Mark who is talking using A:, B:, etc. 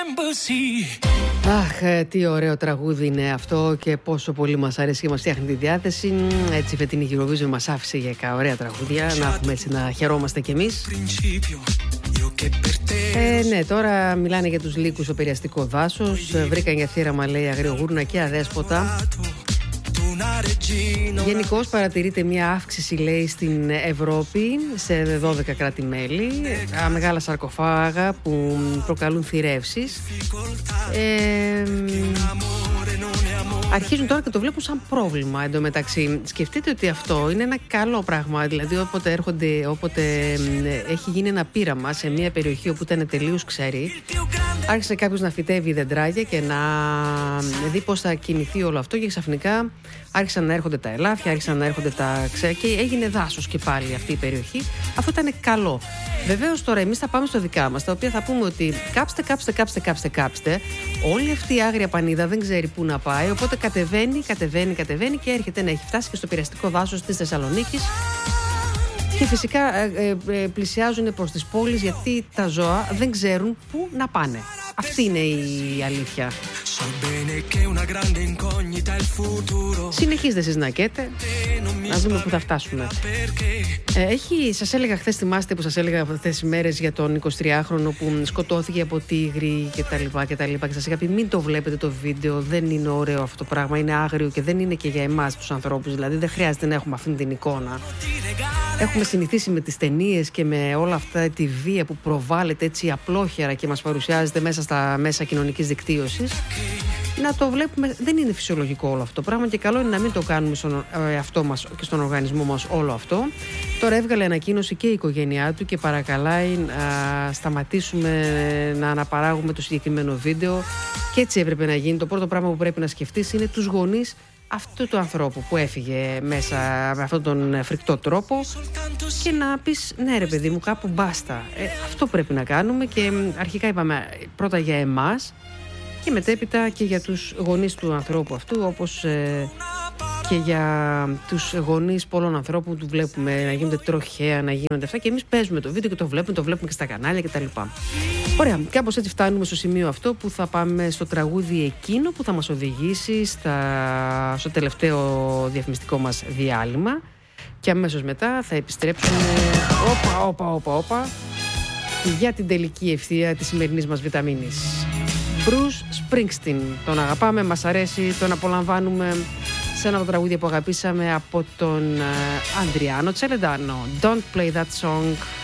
A: Αχ, τι ωραίο τραγούδι είναι αυτό και πόσο πολύ μας αρέσει και μας φτιάχνει τη διάθεση. Έτσι η φετινή Eurovision μας άφησε για ωραία τραγούδια, να έχουμε έτσι να χαιρόμαστε κι εμείς. Ναι, τώρα μιλάνε για τους λύκους στο Περιαστικό δάσος. Βρήκαν για θύραμα, λέει, αγριογούρνα και αδέσποτα. Γενικώς παρατηρείται μια αύξηση, λέει, στην Ευρώπη σε 12 κράτη-μέλη. Μεγάλα σαρκοφάγα που προκαλούν θηρεύσεις. Αρχίζουν τώρα και το βλέπουν σαν πρόβλημα. Εν τω μεταξύ, σκεφτείτε ότι αυτό είναι ένα καλό πράγμα. Δηλαδή, όποτε έχει γίνει ένα πείραμα σε μια περιοχή όπου ήταν τελείως ξερή, άρχισε κάποιος να φυτεύει δεντράκια και να δει πώς θα κινηθεί όλο αυτό, και ξαφνικά άρχισαν να έρχονται τα ελάφια, άρχισαν να έρχονται τα ξέρα και έγινε δάσος και πάλι αυτή η περιοχή. Αυτό ήταν καλό. Βεβαίως τώρα εμείς θα πάμε στο δικά μας, τα οποία θα πούμε ότι κάψτε. Όλη αυτή η άγρια πανίδα δεν ξέρει πού να πάει, οπότε κατεβαίνει και έρχεται να έχει φτάσει και στο Περιαστικό δάσος της Θεσσαλονίκης. Και φυσικά πλησιάζουν προς τις πόλεις, γιατί τα ζώα δεν ξέρουν πού να πάνε. Αυτή είναι η αλήθεια. Συνεχίζετε εσείς να καίτε, να δούμε πού θα φτάσουμε. Σας έλεγα χθες, θυμάστε που σας έλεγα αυτές τις ημέρες για τον 23χρονο που σκοτώθηκε από τίγρη κτλ. Και σας είχα πει μην το βλέπετε το βίντεο, δεν είναι ωραίο αυτό το πράγμα, είναι άγριο και δεν είναι και για εμάς τους ανθρώπους, δηλαδή δεν χρειάζεται να έχουμε αυτή την εικόνα. Έχουμε συνηθίσει με τις ταινίες και με όλα αυτά τη βία που προβάλλεται έτσι απλόχερα και μας παρουσιάζεται μέσα στα μέσα κοινωνικής δικτύωσης. Να το βλέπουμε, δεν είναι φυσιολογικό όλο αυτό το πράγμα και καλό είναι να μην το κάνουμε στον εαυτό μας και στον οργανισμό μας όλο αυτό. Τώρα έβγαλε ανακοίνωση και η οικογένειά του και παρακαλάει να σταματήσουμε να αναπαράγουμε το συγκεκριμένο βίντεο, και έτσι έπρεπε να γίνει. Το πρώτο πράγμα που πρέπει να σκεφτείς είναι τους γονείς αυτού του ανθρώπου που έφυγε μέσα με αυτόν τον φρικτό τρόπο και να πεις ναι ρε παιδί μου, κάπου μπάστα. Αυτό πρέπει να κάνουμε, και αρχικά είπαμε πρώτα για εμάς και μετέπειτα και για τους γονείς του ανθρώπου αυτού, όπως και για τους γονείς πολλών ανθρώπων που βλέπουμε να γίνονται τροχαία, να γίνονται αυτά, και εμείς παίζουμε το βίντεο και το βλέπουμε και στα κανάλια κτλ. Ωραία, κάπως έτσι φτάνουμε στο σημείο αυτό που θα πάμε στο τραγούδι εκείνο που θα μας οδηγήσει στο τελευταίο διαφημιστικό μας διάλειμμα, και αμέσως μετά θα επιστρέψουμε όπα για την τελική ευθεία της σημερινής μας βιταμίνης. Bruce Springsteen, τον αγαπάμε, μας αρέσει, τον απολαμβάνουμε σε ένα από τα τραγούδια που αγαπήσαμε από τον Αντριάνο Τσελεντάνο. Don't play that song.